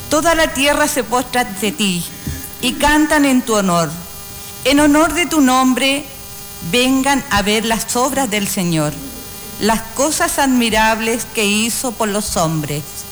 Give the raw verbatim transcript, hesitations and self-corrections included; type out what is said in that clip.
Toda la tierra se postra ante ti y cantan en tu honor. En honor de tu nombre, vengan a ver las obras del Señor, las cosas admirables que hizo por los hombres.